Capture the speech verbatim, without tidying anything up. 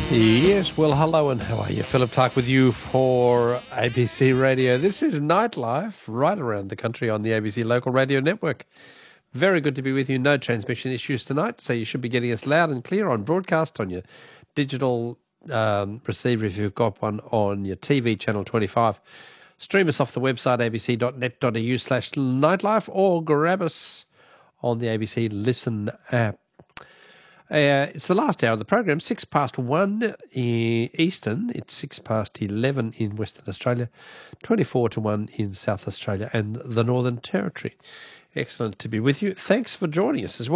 Yes, well, hello and how are you? Philip Clark with you for A B C Radio. This is Nightlife right around the country on the A B C Local Radio Network. Very good to be with you. No transmission issues tonight, so you should be getting us loud and clear on broadcast on your digital um, receiver if you've got one on your T V channel twenty-five. Stream us off the website a b c dot net dot a u slash nightlife or grab us on the A B C Listen app. Uh, it's the last hour of the program, six past one in Eastern, it's six past eleven in Western Australia, twenty-four to one in South Australia and the Northern Territory. Excellent to be with you. Thanks for joining us as well.